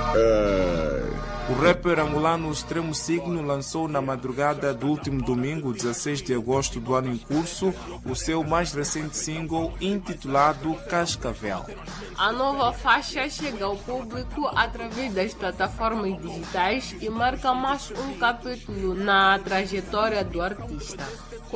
O rapper angolano Extremo Signo lançou na madrugada do último domingo, 16 de agosto do ano em curso, o seu mais recente single intitulado Cascavel. A nova faixa chega ao público através das plataformas digitais e marca mais um capítulo na trajetória do artista.